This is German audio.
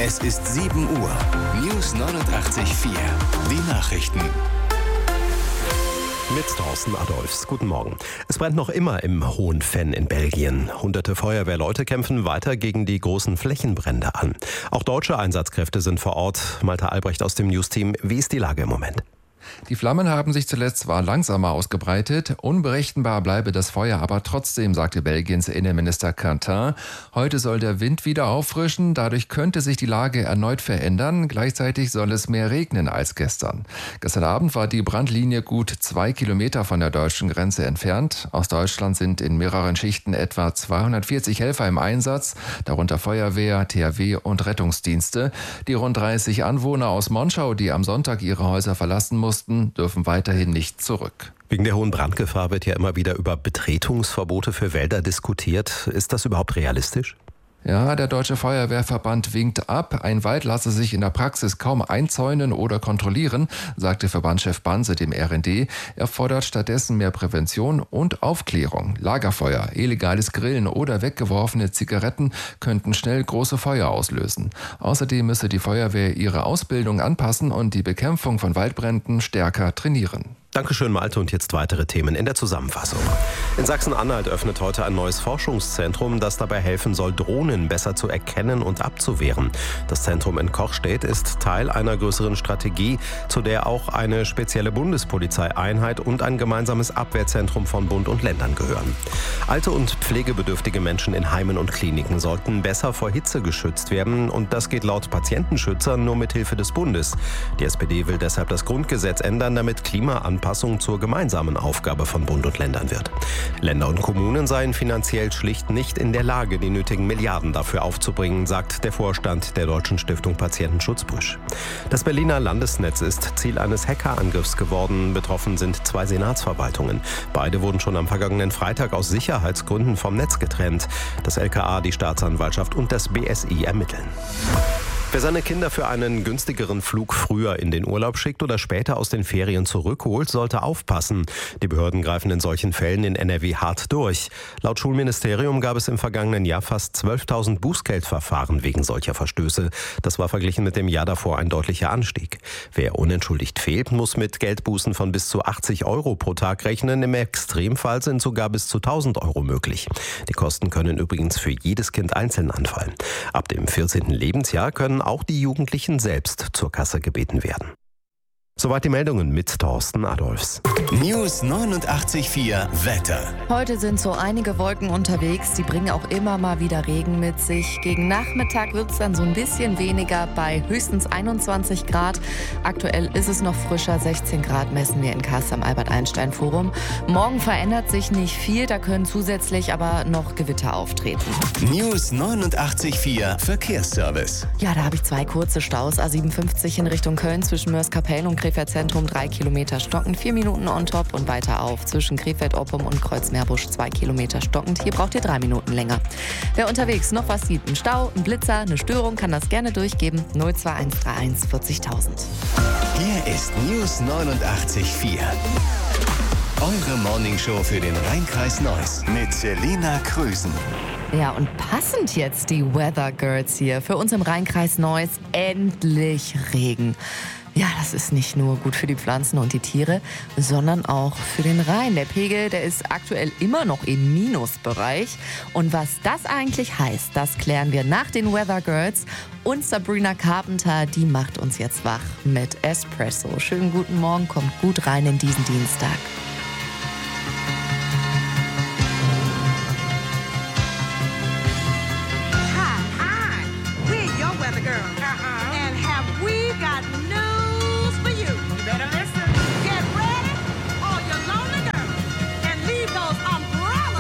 Es ist 7 Uhr. News 89.4. Die Nachrichten. Mit Thorsten Adolfs. Guten Morgen. Es brennt noch immer im Hohen Venn in Belgien. Hunderte Feuerwehrleute kämpfen weiter gegen die großen Flächenbrände an. Auch deutsche Einsatzkräfte sind vor Ort. Malte Albrecht aus dem News-Team. Wie ist die Lage im Moment? Die Flammen haben sich zuletzt zwar langsamer ausgebreitet, unberechenbar bleibe das Feuer aber trotzdem, sagte Belgiens Innenminister Quentin. Heute soll der Wind wieder auffrischen, dadurch könnte sich die Lage erneut verändern. Gleichzeitig soll es mehr regnen als gestern. Gestern Abend war die Brandlinie gut 2 Kilometer von der deutschen Grenze entfernt. Aus Deutschland sind in mehreren Schichten etwa 240 Helfer im Einsatz, darunter Feuerwehr, THW und Rettungsdienste. Die rund 30 Anwohner aus Monschau, die am Sonntag ihre Häuser verlassen mussten, dürfen weiterhin nicht zurück. Wegen der hohen Brandgefahr wird ja immer wieder über Betretungsverbote für Wälder diskutiert. Ist das überhaupt realistisch? Ja, der Deutsche Feuerwehrverband winkt ab. Ein Wald lasse sich in der Praxis kaum einzäunen oder kontrollieren, sagte Verbandschef Banse dem RND. Er fordert stattdessen mehr Prävention und Aufklärung. Lagerfeuer, illegales Grillen oder weggeworfene Zigaretten könnten schnell große Feuer auslösen. Außerdem müsse die Feuerwehr ihre Ausbildung anpassen und die Bekämpfung von Waldbränden stärker trainieren. Dankeschön, Malte. Und jetzt weitere Themen in der Zusammenfassung. In Sachsen-Anhalt öffnet heute ein neues Forschungszentrum, das dabei helfen soll, Drohnen besser zu erkennen und abzuwehren. Das Zentrum in Kochstedt ist Teil einer größeren Strategie, zu der auch eine spezielle Bundespolizeieinheit und ein gemeinsames Abwehrzentrum von Bund und Ländern gehören. Alte und pflegebedürftige Menschen in Heimen und Kliniken sollten besser vor Hitze geschützt werden. Und das geht laut Patientenschützern nur mit Hilfe des Bundes. Die SPD will deshalb das Grundgesetz ändern, damit Klimaanpassung zur gemeinsamen Aufgabe von Bund und Ländern wird. Länder und Kommunen seien finanziell schlicht nicht in der Lage, die nötigen Milliarden dafür aufzubringen, sagt der Vorstand der Deutschen Stiftung Patientenschutz Brüsch. Das Berliner Landesnetz ist Ziel eines Hackerangriffs geworden. Betroffen sind 2 Senatsverwaltungen. Beide wurden schon am vergangenen Freitag aus Sicherheitsgründen vom Netz getrennt. Das LKA, die Staatsanwaltschaft und das BSI ermitteln. Wer seine Kinder für einen günstigeren Flug früher in den Urlaub schickt oder später aus den Ferien zurückholt, sollte aufpassen. Die Behörden greifen in solchen Fällen in NRW hart durch. Laut Schulministerium gab es im vergangenen Jahr fast 12.000 Bußgeldverfahren wegen solcher Verstöße. Das war verglichen mit dem Jahr davor ein deutlicher Anstieg. Wer unentschuldigt fehlt, muss mit Geldbußen von bis zu 80 € pro Tag rechnen. Im Extremfall sind sogar bis zu 1.000 € möglich. Die Kosten können übrigens für jedes Kind einzeln anfallen. Ab dem 14. Lebensjahr können auch die Jugendlichen selbst zur Kasse gebeten werden. Soweit die Meldungen mit Thorsten Adolfs. News 89.4 Wetter. Heute sind so einige Wolken unterwegs, die bringen auch immer mal wieder Regen mit sich. Gegen Nachmittag wird es dann so ein bisschen weniger bei höchstens 21 Grad. Aktuell ist es noch frischer, 16 Grad messen wir in Kassel am Albert-Einstein-Forum. Morgen verändert sich nicht viel, da können zusätzlich aber noch Gewitter auftreten. News 89.4 Verkehrsservice. Ja, da habe ich 2 kurze Staus. A57 in Richtung Köln zwischen Mörs-Kapellen und Krefeld Zentrum 3 Kilometer stockend, 4 Minuten on top und weiter auf. Zwischen Krefeld-Oppum und Kreuz-Meerbusch 2 Kilometer stockend. Hier braucht ihr 3 Minuten länger. Wer unterwegs noch was sieht, ein Stau, ein Blitzer, eine Störung, kann das gerne durchgeben. 02131 40.000. Hier ist News 89.4. Eure Morningshow für den Rhein-Kreis Neuss mit Selina Krüsen. Ja, und passend jetzt die Weather Girls hier für uns im Rhein-Kreis Neuss. Endlich Regen. Ja, das ist nicht nur gut für die Pflanzen und die Tiere, sondern auch für den Rhein. Der Pegel, der ist aktuell immer noch im Minusbereich. Und was das eigentlich heißt, das klären wir nach den Weather Girls. Und Sabrina Carpenter, die macht uns jetzt wach mit Espresso. Schönen guten Morgen, kommt gut rein in diesen Dienstag.